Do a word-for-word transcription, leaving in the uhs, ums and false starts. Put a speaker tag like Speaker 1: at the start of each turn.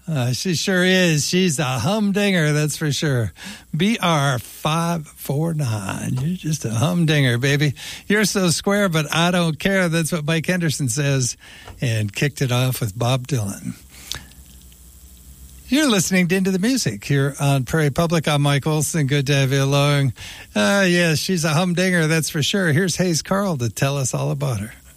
Speaker 1: Uh, she sure is. She's a humdinger, that's for sure. B R five four nine. You're just a humdinger, baby. You're so square, but I don't care. That's what Mike Henderson says. And kicked it off with Bob Dylan. You're listening to Into the Music here on Prairie Public. I'm Mike Olson. Good to have you along. Uh, yes, she's a humdinger, that's for sure. Here's Hayes Carl to tell us all about her.